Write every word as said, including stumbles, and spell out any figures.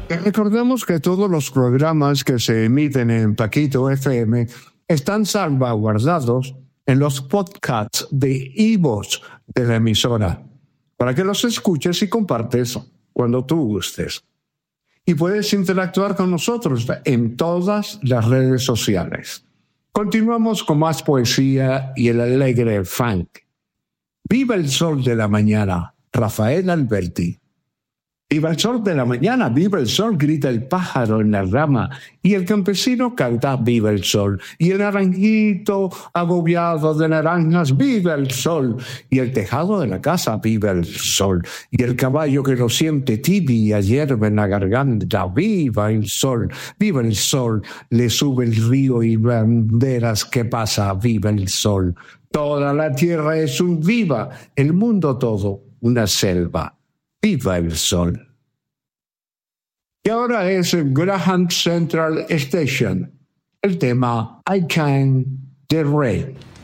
Te recordamos que todos los programas que se emiten en Paquito F M están salvaguardados en los podcasts de iVoox de la emisora, para que los escuches y compartes cuando tú gustes. Y puedes interactuar con nosotros en todas las redes sociales. Continuamos con más poesía y el alegre funk. Viva el sol de la mañana, Rafael Alberti. Viva el sol de la mañana, viva el sol, grita el pájaro en la rama, y el campesino canta viva el sol, y el naranjito agobiado de naranjas, viva el sol, y el tejado de la casa, viva el sol, y el caballo que lo siente tibia hierve en la garganta, viva el sol, viva el sol, le sube el río y banderas que pasa, viva el sol, toda la tierra es un viva, el mundo todo una selva. Viva el sol. Y ahora es Graham Central Station, el tema I Can de Rey.